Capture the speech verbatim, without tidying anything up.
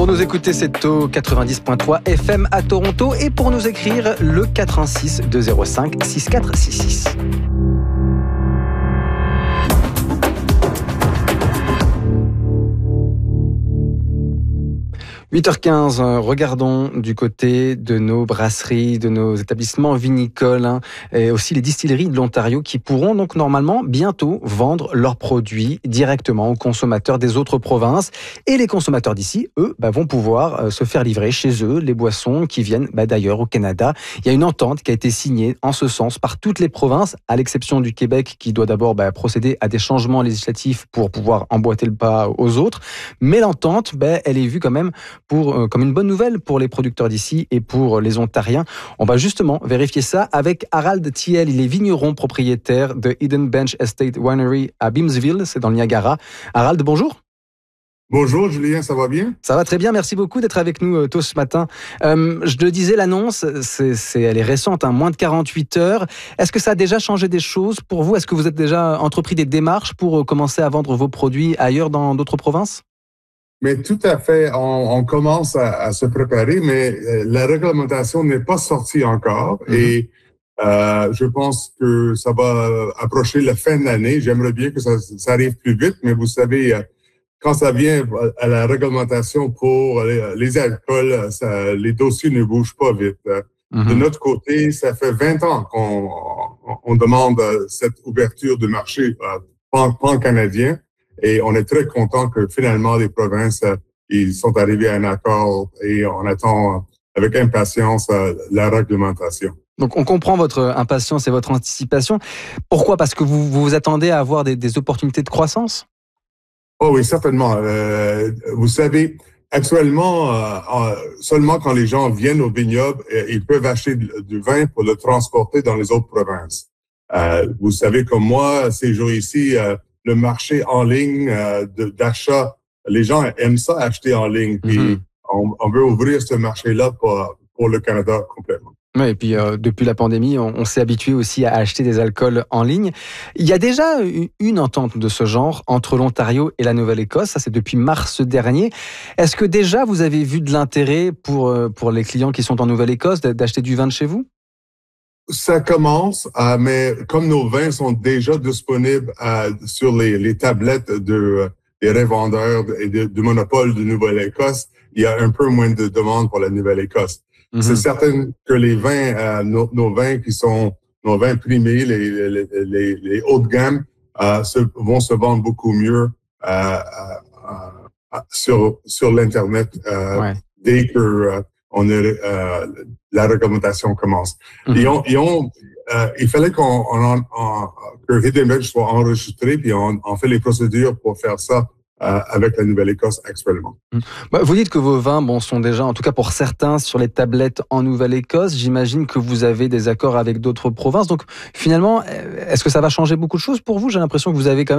Pour nous écouter, c'est au quatre-vingt-dix point trois F M à Toronto et pour nous écrire, le quatre un six deux zéro cinq six quatre six six. huit heures quinze, regardons du côté de nos brasseries, de nos établissements vinicoles, hein, et aussi les distilleries de l'Ontario qui pourront donc normalement bientôt vendre leurs produits directement aux consommateurs des autres provinces. Et les consommateurs d'ici, eux, bah, vont pouvoir euh, se faire livrer chez eux les boissons qui viennent bah, d'ailleurs au Canada. Il y a une entente qui a été signée en ce sens par toutes les provinces, à l'exception du Québec qui doit d'abord bah, procéder à des changements législatifs pour pouvoir emboîter le pas aux autres. Mais l'entente, bah, elle est vue quand même Pour, euh, comme une bonne nouvelle pour les producteurs d'ici et pour les Ontariens. On va justement vérifier ça avec Harald Thiel. Il est vigneron propriétaire de Eden Bench Estate Winery à Beamsville, c'est dans le Niagara. Harald, bonjour. Bonjour Julien, ça va bien? Ça va très bien, merci beaucoup d'être avec nous euh, tôt ce matin. Euh, je le disais, l'annonce, c'est, c'est, elle est récente, hein, moins de quarante-huit heures. Est-ce que ça a déjà changé des choses pour vous? Est-ce que vous êtes déjà entrepris des démarches pour euh, commencer à vendre vos produits ailleurs dans d'autres provinces? Mais tout à fait, on, on commence à, à se préparer, mais euh, la réglementation n'est pas sortie encore mm-hmm. et euh, je pense que ça va approcher la fin de l'année. J'aimerais bien que ça, ça arrive plus vite, mais vous savez, quand ça vient à la réglementation pour les, les alcools, ça, les dossiers ne bougent pas vite. Mm-hmm. De notre côté, ça fait vingt ans qu'on on demande cette ouverture de marché pan, pan-canadien. Et on est très content que finalement les provinces euh, ils sont arrivés à un accord et on attend avec impatience euh, la réglementation. Donc on comprend votre impatience et votre anticipation. Pourquoi? Parce que vous vous, vous attendez à avoir des, des opportunités de croissance? Oh oui, certainement. Euh, vous savez, actuellement, euh, seulement quand les gens viennent au vignoble, ils peuvent acheter du vin pour le transporter dans les autres provinces. Euh, vous savez comme moi, ces jours ici, euh, le marché en ligne euh, de, d'achat, les gens aiment ça acheter en ligne. Puis mm-hmm. on, on veut ouvrir ce marché-là pour, pour le Canada complètement. Oui, et puis euh, depuis la pandémie, on, on s'est habitué aussi à acheter des alcools en ligne. Il y a déjà une, une entente de ce genre entre l'Ontario et la Nouvelle-Écosse. Ça, c'est depuis mars dernier. Est-ce que déjà vous avez vu de l'intérêt pour, euh, pour les clients qui sont en Nouvelle-Écosse d'acheter du vin de chez vous? Ça commence, euh, mais comme nos vins sont déjà disponibles euh, sur les, les tablettes de, des revendeurs et de, du monopole de Nouvelle-Écosse, il y a un peu moins de demandes pour la Nouvelle-Écosse. Mm-hmm. C'est certain que les vins, euh, nos, nos vins qui sont nos vins primés, les, les, les, les hauts de gamme, euh, se, vont se vendre beaucoup mieux euh, euh, sur sur l'internet euh, ouais. dès que euh, on est, euh, la réglementation commence. Mm-hmm. Ils ont, ils ont, euh, il fallait qu'on, on, on, que Eden Bench soit enregistré, puis on, on fait les procédures pour faire ça euh, avec la Nouvelle-Écosse actuellement. Mm. Bah, vous dites que vos vins, bon, sont déjà, en tout cas pour certains, sur les tablettes en Nouvelle-Écosse. J'imagine que vous avez des accords avec d'autres provinces. Donc finalement, est-ce que ça va changer beaucoup de choses pour vous? J'ai l'impression que vous avez quand même